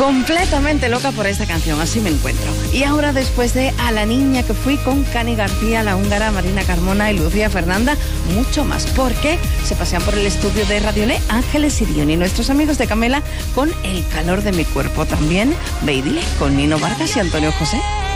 Completamente loca por esta canción, así me encuentro. Y ahora, después de A la niña que fui, con Cani García, La Húngara, Marina Carmona y Lucía Fernanda, mucho más, porque se pasean por el estudio de Radio Le, Ángeles Irión y nuestros amigos de Camela con El calor de mi cuerpo. También Baby con Nino Vargas y Antonio José.